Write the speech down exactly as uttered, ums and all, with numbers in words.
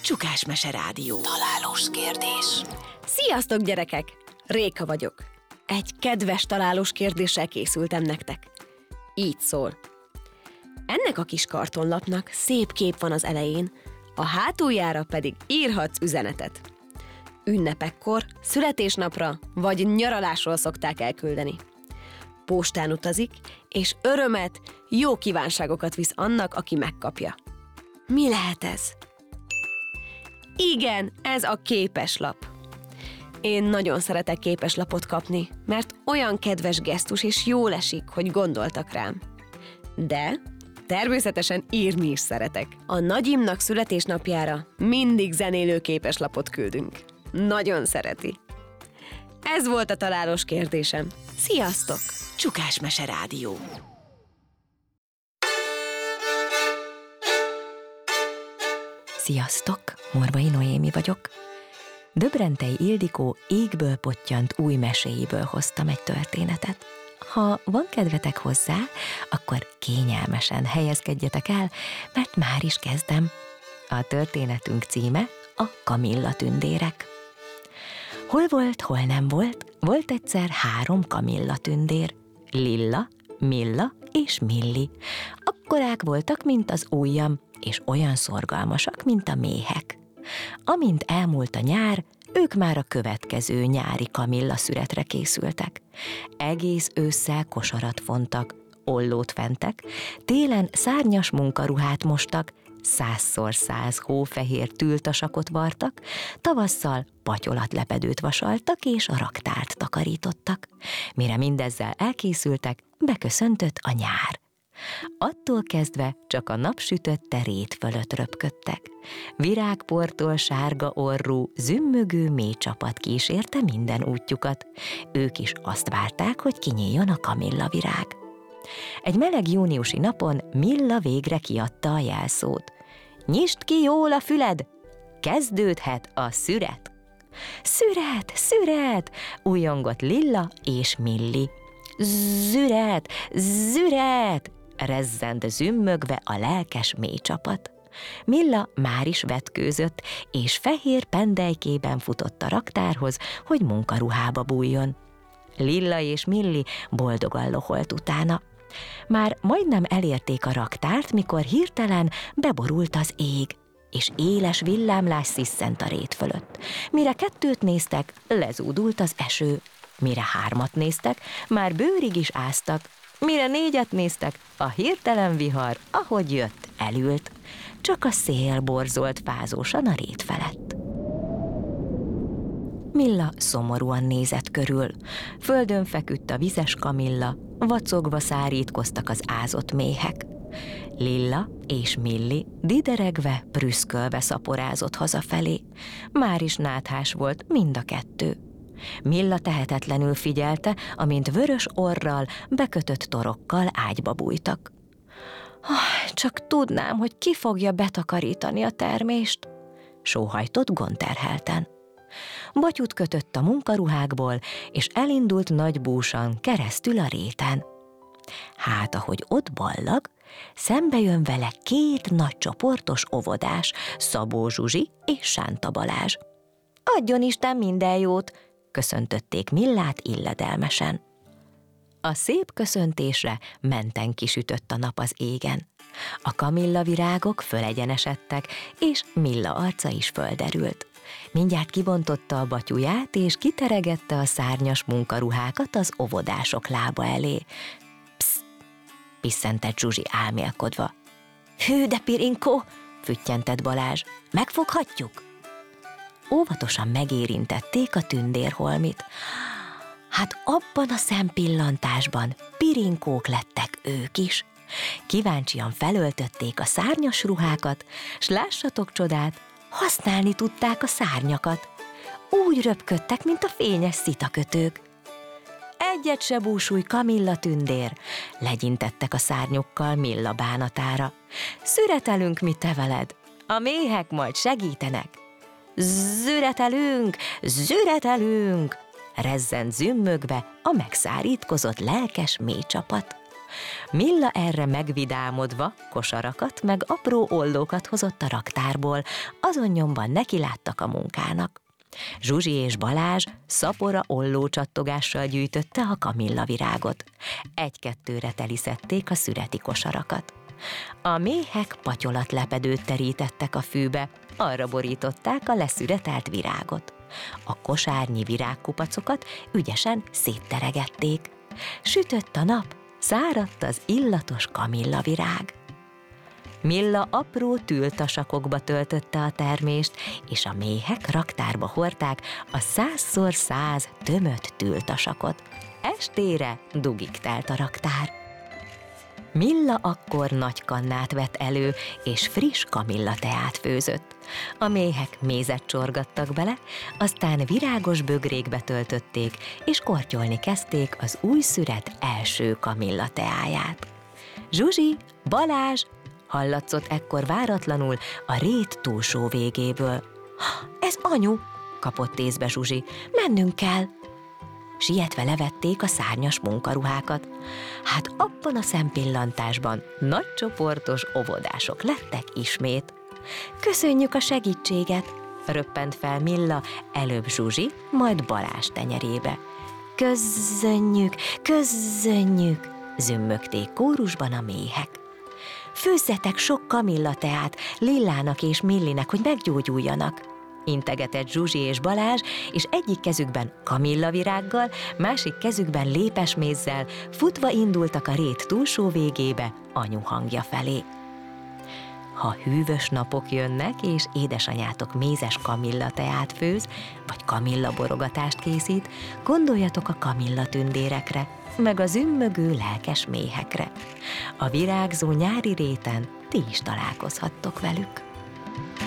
Csukásmese Rádió. Találós kérdés. Sziasztok, gyerekek! Réka vagyok. Egy kedves találós kérdéssel készültem nektek. Így szól. Ennek a kis kartonlapnak szép kép van az elején, a hátuljára pedig írhatsz üzenetet. Ünnepekkor, születésnapra vagy nyaralásról szokták elküldeni. Postán utazik, és örömet, jó kívánságokat visz annak, aki megkapja. Mi lehet ez? Igen, ez a képeslap. Én nagyon szeretek képeslapot kapni, mert olyan kedves gesztus és jól esik, hogy gondoltak rám. De természetesen írni is szeretek. A nagyimnak születésnapjára mindig zenélő képeslapot küldünk. Nagyon szereti. Ez volt a találós kérdésem. Sziasztok! Csukásmese Rádió. Sziasztok! Morvai Noémi vagyok. Döbrentei Ildikó égből pottyant új meséiből hoztam egy történetet. Ha van kedvetek hozzá, akkor kényelmesen helyezkedjetek el, mert már is kezdem. A történetünk címe a Kamilla tündérek. Hol volt, hol nem volt, volt egyszer három Kamilla tündér. Lilla, Milla és Milli. Akkorák voltak, mint az ujjam, és olyan szorgalmasak, mint a méhek. Amint elmúlt a nyár, ők már a következő nyári Kamilla szüretre készültek. Egész ősszel kosarat fontak, ollót fentek, télen szárnyas munkaruhát mostak, százszor száz hófehér tültasakot vartak, tavasszal patyolatlepedőt vasaltak és a raktárt takarítottak. Mire mindezzel elkészültek, beköszöntött a nyár. Attól kezdve csak a napsütötte rét fölött röpködtek. Virágportól sárga orrú, zümmögő mély csapat kísérte minden útjukat. Ők is azt várták, hogy kinyíljon a kamilla virág. Egy meleg júniusi napon Milla végre kiadta a jelszót. Nyisd ki jól a füled! Kezdődhet a szüret! Szüret, szüret! Újongott Lilla és Milli. Züret, züret! Rezzent zümmögve a lelkes mély csapat. Milla már is vetkőzött, és fehér pendelykében futott a raktárhoz, hogy munkaruhába bújjon. Lilla és Milli boldogan loholt utána. Már majdnem elérték a raktárt, mikor hirtelen beborult az ég, és éles villámlás sziszent a rét fölött. Mire kettőt néztek, lezúdult az eső. Mire hármat néztek, már bőrig is áztak. Mire négyet néztek, a hirtelen vihar, ahogy jött, elült. Csak a szél borzolt fázósan a rét felett. Milla szomorúan nézett körül. Földön feküdt a vizes Kamilla, vacogva szárítkoztak az ázott méhek. Lilla és Milli dideregve, prüszkölve szaporázott hazafelé. Már is náthás volt mind a kettő. Milla tehetetlenül figyelte, amint vörös orral, bekötött torokkal ágyba bújtak. Csak tudnám, hogy ki fogja betakarítani a termést, sóhajtott gondterhelten. Batyut kötött a munkaruhákból, és elindult nagy búsan keresztül a réten. Hát, ahogy ott ballag, szembe jön vele két nagy csoportos óvodás, Szabó Zsuzsi és Sánta Balázs. Adjon Isten minden jót, köszöntötték Millát illedelmesen. A szép köszöntésre menten kisütött a nap az égen. A kamilla virágok fölegyenesedtek, és Milla arca is földerült. Mindjárt kibontotta a batyuját, és kiteregette a szárnyas munkaruhákat az óvodások lába elé. Psz! Pisszentett Zsuzsi álmélkodva. Hű, de Pirinkó! Füttyentett Balázs. Megfoghatjuk? Óvatosan megérintették a tündérholmit. Hát abban a szempillantásban Pirinkók lettek ők is. Kíváncsian felöltötték a szárnyas ruhákat, s lássatok csodát, használni tudták a szárnyakat. Úgy röpködtek, mint a fényes szitakötők. Egyet se búsulj, Kamilla tündér, legyintettek a szárnyokkal Milla bánatára. Szüretelünk mi te veled, a méhek majd segítenek. Züretelünk, züretelünk, rezzent zümmögve a megszárítkozott lelkes mély csapat. Milla erre megvidámodva kosarakat meg apró ollókat hozott a raktárból, azon nyomban nekiláttak a munkának. Zsuzsi és Balázs szapora ollócsattogással gyűjtötte a kamillavirágot. Egy-kettőre teliszedték a szüreti kosarakat. A méhek patyolatlepedőt terítettek a fűbe, arra borították a leszüretelt virágot. A kosárnyi virágkupacokat ügyesen szétteregették. Sütött a nap, száradt az illatos kamillavirág. Milla apró tültasakokba töltötte a termést, és a méhek raktárba hordták a százszor száz tömött tültasakot. Estére dugig telt a raktár. Milla akkor nagy kannát vett elő, és friss kamillateát főzött. A méhek mézet csorgattak bele, aztán virágos bögrékbe töltötték, és kortyolni kezdték az új szüret első kamillateáját. Zsuzsi, Balázs, hallatszott ekkor váratlanul a rét túlsó végéből. Ez anyu, kapott észbe Zsuzsi, mennünk kell. Sietve levették a szárnyas munkaruhákat. Hát abban a szempillantásban nagy csoportos óvodások lettek ismét. Köszönjük a segítséget, röppent fel Milla, előbb Zsuzsi, majd Balázs tenyerébe. Köszönjük, köszönjük, zümmögték kórusban a méhek. Főzzetek sok kamillateát Lillának és Millinek, hogy meggyógyuljanak, integetett Zsuzsi és Balázs, és egyik kezükben kamillavirággal, másik kezükben lépesmézzel futva indultak a rét túlsó végébe anyu hangja felé. Ha hűvös napok jönnek, és édesanyátok mézes kamillateát főz, vagy kamillaborogatást készít, gondoljatok a kamillatündérekre, meg az ümmögő lelkes méhekre. A virágzó nyári réten ti is találkozhattok velük.